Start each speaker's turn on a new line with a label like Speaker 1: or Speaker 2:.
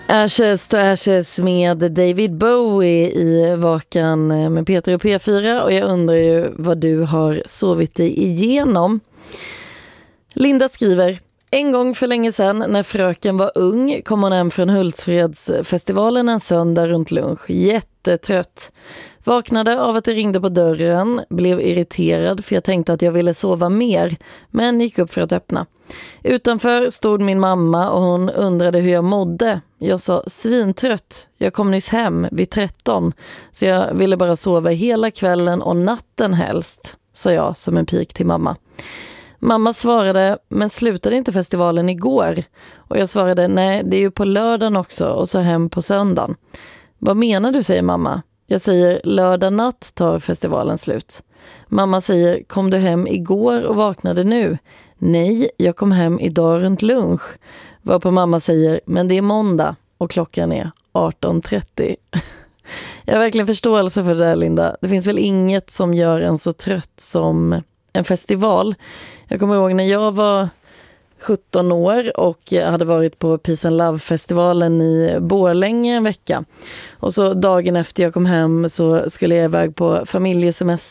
Speaker 1: Ashes to Ashes med David Bowie i Vakan med Peter och P4, och jag undrar ju vad du har sovit dig igenom. Linda skriver: en gång för länge sedan när fröken var ung kom hon hem från Hultsfredsfestivalen en söndag runt lunch. Jättetrött. Vaknade av att det ringde på dörren, blev irriterad för jag tänkte att jag ville sova mer, men gick upp för att öppna. Utanför stod min mamma och hon undrade hur jag mådde. Jag sa svintrött, jag kom nyss hem vid 13, så jag ville bara sova hela kvällen och natten helst, sa jag som en pik till mamma. Mamma svarade, men slutade inte festivalen igår? Och jag svarade, nej det är ju på lördagen också och så hem på söndagen. Vad menar du, säger mamma. Jag säger, lördag natt tar festivalen slut. Mamma säger, kom du hem igår och vaknade nu? Nej, jag kom hem idag runt lunch. Varpå mamma säger, men det är måndag och klockan är 18:30. Jag har verkligen förståelse för det där, Linda. Det finns väl inget som gör en så trött som en festival. Jag kommer ihåg när jag var 17 år och jag hade varit på Peace and Love-festivalen i Borlänge en vecka. Och så dagen efter jag kom hem så skulle jag iväg på familjesemester